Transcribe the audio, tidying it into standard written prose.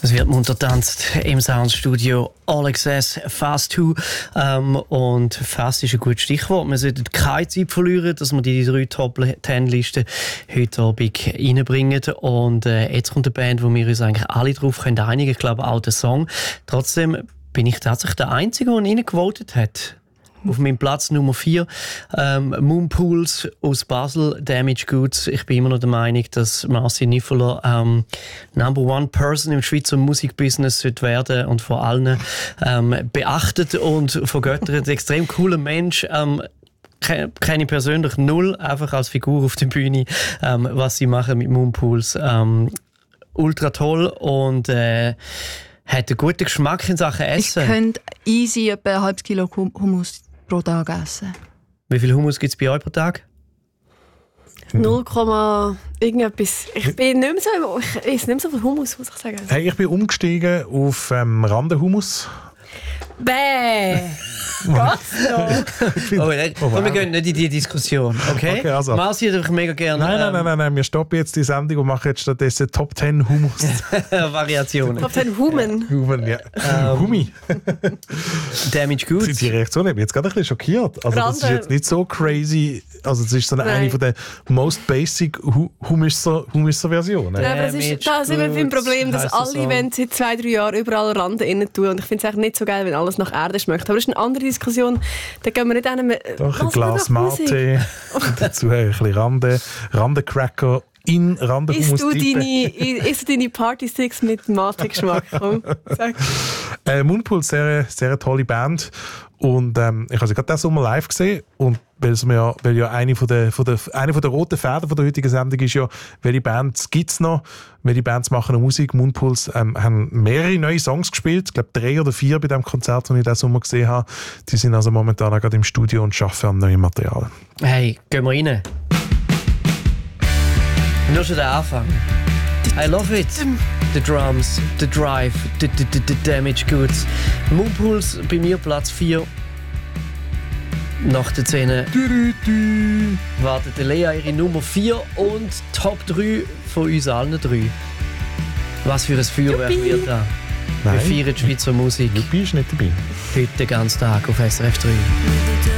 Es wird munter tanzt im Soundstudio All Access Fast 2. Und Fast ist ein gutes Stichwort. Wir sollten keine Zeit verlieren, dass wir die 3 Top-10-Listen heute Abend reinbringen. Und jetzt kommt eine Band, wo wir uns eigentlich alle drauf einigen können. Ich glaube auch der Song. Trotzdem bin ich tatsächlich der Einzige, der ihn gewotet hat. Auf meinem Platz Nummer 4, Moonpools aus Basel, Damage Goods. Ich bin immer noch der Meinung, dass Marci Niffler Number One Person im Schweizer Musikbusiness sollte werden und vor allem beachtet und vergöttert. Extrem cooler Mensch. Kenne ich persönlich null, einfach als Figur auf der Bühne, was sie machen mit Moonpools. Ultra toll und hat einen guten Geschmack in Sachen Essen. Ich könnte easy etwa ein halbes Kilo Hummus pro Tag essen. Wie viel Hummus gibt es bei euch pro Tag? 0, irgendetwas. Ich bin nicht mehr so, ich esse nicht mehr so viel Hummus, muss ich sagen. Hey, ich bin umgestiegen auf Randenhummus. Bäh! Was noch? Wir gehen nicht in die Diskussion, okay? Okay, also. Marci hat einfach mega gerne Nein, wir stoppen jetzt die Sendung und machen jetzt stattdessen Top 10 Hummus. Variationen. Top 10 Human. Human, ja. Humi. Damage Goods. Die Reaktion hat mich jetzt gerade ein bisschen schockiert. Also das ist jetzt nicht so crazy. Also das ist so eine von der most basic Hummus-Versionen. Ja, aber da sind wir beim Problem, dass alle wenn seit 2-3 Jahren überall Randen innen tun. Und ich finde es eigentlich nicht so geil, wenn alles nach Erde schmeckt. Aber das ist eine andere Diskussion. Da gehen wir nicht an. Doch, ein Glas Mate und dazu ein bisschen Randencracker in Randenhummus. Isst du deine Partysticks mit Mate-Geschmack? Moonpools, sehr tolle Band. Und ich habe sie gerade diesen Sommer live gesehen. Und weil ja eine von der roten Fäden von der heutigen Sendung ist ja, welche Bands gibt es noch? Welche Bands machen noch Musik? Moonpools haben mehrere neue Songs gespielt. Ich glaube 3 oder 4 bei dem Konzert, das ich diesen Sommer gesehen habe. Die sind also momentan auch gerade im Studio und arbeiten an neuem Material. Hey, gehen wir rein. Nur schon der Anfang. I love it. The drums, the drive, the Damage Goods. Moonpools bei mir Platz 4. Nach der Szene wartet Lea ihre Nummer 4 und Top 3 von uns allen 3. Was für ein Feuerwerk wird da? Wir feiern die Schweizer Musik. Du bist nicht dabei. Heute den ganzen Tag auf SRF 3.